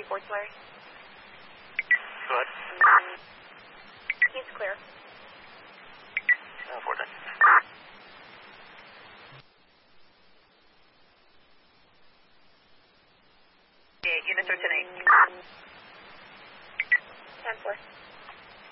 reports, Larry. Go ahead. He's clear. 410. Units are 10-8. 10-4.